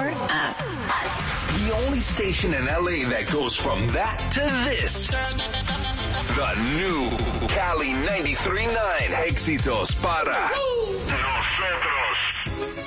us. The only station in LA that goes from that to this. The new Cali 93.9. Éxitos para nosotros.